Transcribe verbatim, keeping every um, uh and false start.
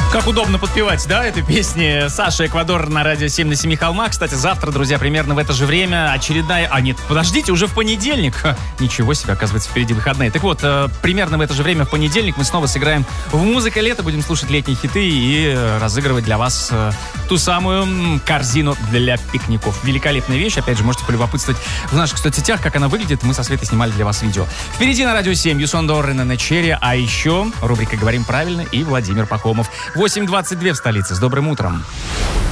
Как удобно подпевать, да, этой песни. Саша, Эквадор на радио семь на семи холмах. Кстати, завтра, друзья, примерно в это же время очередная... А нет, подождите, уже в понедельник. Ха, ничего себе, оказывается, впереди выходные. Так вот, э, примерно в это же время в понедельник мы снова сыграем в «Музыка лета», будем слушать летние хиты и э, разыгрывать для вас э, ту самую корзину для пикников. Великолепная вещь. Опять же, можете полюбопытствовать в наших соцсетях, как она выглядит. Мы со Светой снимали для вас видео. Впереди на радио семь Юсондор и Нанечери, а еще рубрика «Говорим правильно» и Владимир Пахомов. восемь двадцать два в столице. С добрым утром.